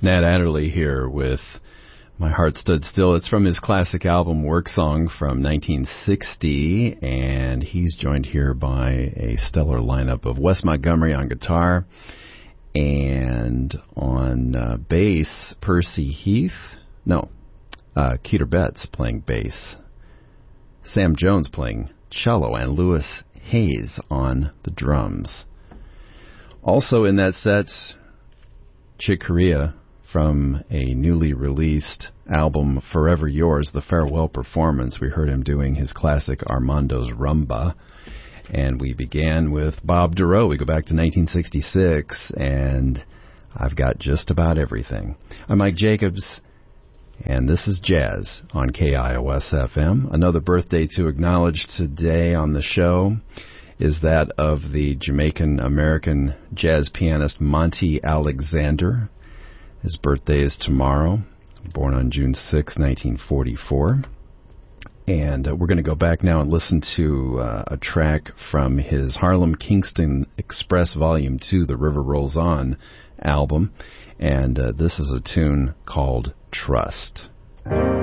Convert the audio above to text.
Nat Adderley here with My Heart Stood Still. It's from his classic album Work Song from 1960, and he's joined here by a stellar lineup of Wes Montgomery on guitar, and on bass, Percy Heath. No, Keter Betts playing bass, Sam Jones playing cello, and Lewis Hayes on the drums. Also in that set, Chick Corea from a newly released album, Forever Yours, the farewell performance. We heard him doing his classic Armando's Rumba. And we began with Bob Dorough. We go back to 1966, and I've got just about everything. I'm Mike Jacobs, and this is Jazz on KIOS-FM. Another birthday to acknowledge today on the show is that of the Jamaican-American jazz pianist Monty Alexander. His birthday is tomorrow, born on June 6, 1944. And we're going to go back now and listen to a track from his Harlem Kingston Express Volume 2, The River Rolls On album. And this is a tune called Trust.